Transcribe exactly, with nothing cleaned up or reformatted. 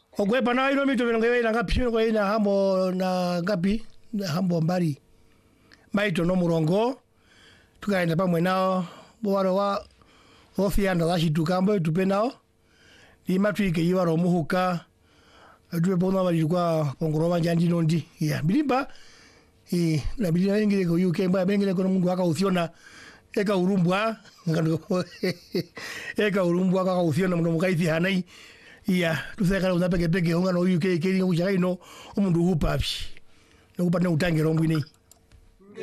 Ogwepa na ino mito vinongewe na ngapi shino kwa ina hambo na ngapi hambo mbari maito no murongo tukaenda pamwe nao bwaro wa ofianda lashi tukambo tupe nao ni matwike yiwaro muhuka tuwe bona bali kwa pongoroma njandi nondi ya bilimba eh na bilimba ngire ko U K mba bengire ko mungu aka ufiona eka urumbwa ngando eka urumbwa aka ufiona muno mukaithi hanai ya tuseka una peke peke honga no U K kiri nguchaka ino umundu hupapi no kupata utangiro mbwine